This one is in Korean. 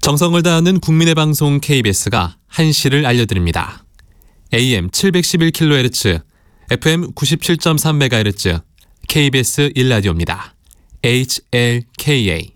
정성을 다하는 국민의 방송 KBS가 한시를 알려드립니다. AM 711kHz, FM 97.3MHz, KBS 1라디오입니다. HLKA